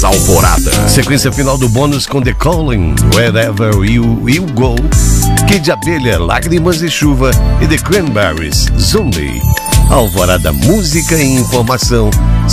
Bônus Alvorada. Sequência final do bônus com The Calling, Wherever You Will Go, Kid de Abelha, Lágrimas e Chuva e The Cranberries, Zombie. Alvorada, música e informação,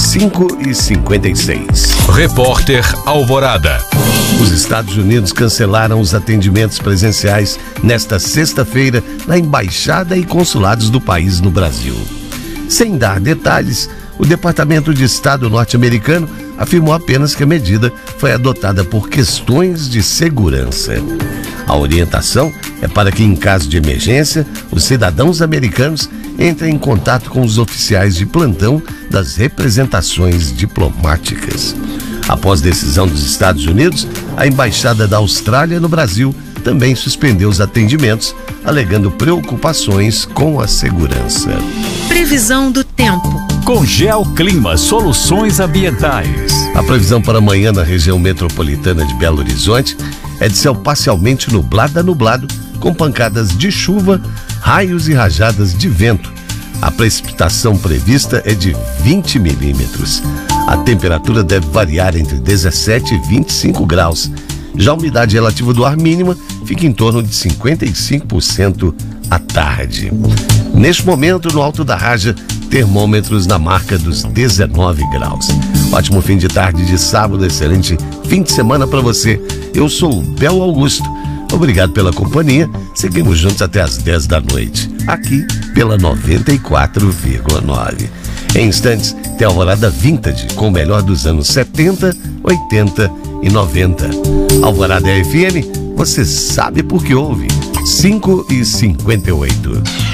5h56. Repórter Alvorada. Os Estados Unidos cancelaram os atendimentos presenciais nesta sexta-feira na embaixada e consulados do país no Brasil. Sem dar detalhes, o Departamento de Estado norte-americano afirmou apenas que a medida foi adotada por questões de segurança. A orientação é para que, em caso de emergência, os cidadãos americanos entrem em contato com os oficiais de plantão das representações diplomáticas. Após decisão dos Estados Unidos, a Embaixada da Austrália no Brasil também suspendeu os atendimentos, alegando preocupações com a segurança. Previsão do tempo. Com Geoclima Soluções Ambientais. A previsão para amanhã na região metropolitana de Belo Horizonte é de céu parcialmente nublado a nublado, com pancadas de chuva, raios e rajadas de vento. A precipitação prevista é de 20 milímetros. A temperatura deve variar entre 17 e 25 graus. Já a umidade relativa do ar mínima fica em torno de 55% à tarde. Neste momento, no Alto da Raja, termômetros na marca dos 19 graus. Ótimo fim de tarde de sábado, excelente fim de semana para você. Eu sou o Bel Augusto. Obrigado pela companhia. Seguimos juntos até às 10 da noite, aqui pela 94,9. Em instantes, tem a Alvorada Vintage, com o melhor dos anos 70, 80 e 90. Alvorada FM, você sabe por que ouve. 5h58.